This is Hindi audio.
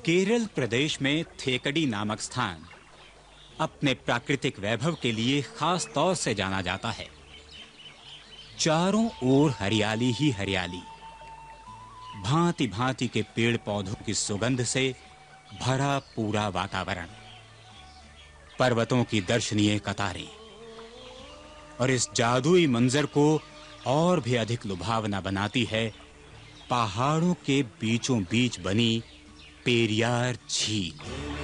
केरल प्रदेश में थेकडी नामक स्थान अपने प्राकृतिक वैभव के लिए खास तौर से जाना जाता है। चारों ओर हरियाली ही हरियाली, भांति-भांति के पेड़-पौधों की सुगंध से भरा पूरा वातावरण, पर्वतों की दर्शनीय कतारें और इस जादुई मंजर को और भी अधिक लुभावना बनाती है पहाड़ों के बीचों बीच बनी पेरियार झील।